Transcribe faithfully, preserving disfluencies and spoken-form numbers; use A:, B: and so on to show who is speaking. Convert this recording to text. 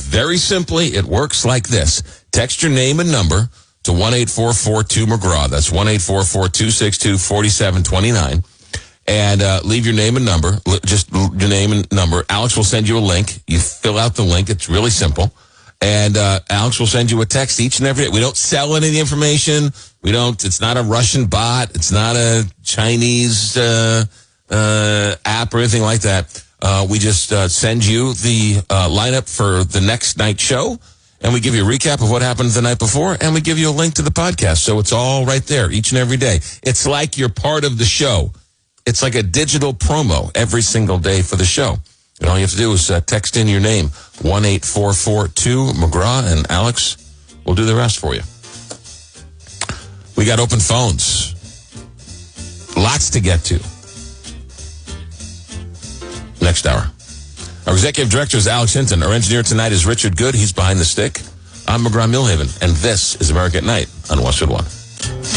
A: very simply, it works like this. Text your name and number to one eight four four two McGraw. That's one eight four four two six two four seven two nine. And uh, leave your name and number, just your name and number. Alex will send you a link. You fill out the link. It's really simple. And uh, Alex will send you a text each and every day. We don't sell any of the information. We don't. It's not a Russian bot. It's not a Chinese uh, uh, app or anything like that. Uh, we just uh, send you the uh, lineup for the next night show, and we give you a recap of what happened the night before, and we give you a link to the podcast. So it's all right there each and every day. It's like you're part of the show. It's like a digital promo every single day for the show. And all you have to do is uh, text in your name, one eight four four two McGraw, and Alex will do the rest for you. We got open phones. Lots to get to. Next hour. Our executive director is Alex Hinton. Our engineer tonight is Richard Good. He's behind the stick. I'm McGraw-Milhaven, and this is America at Night on Westwood One.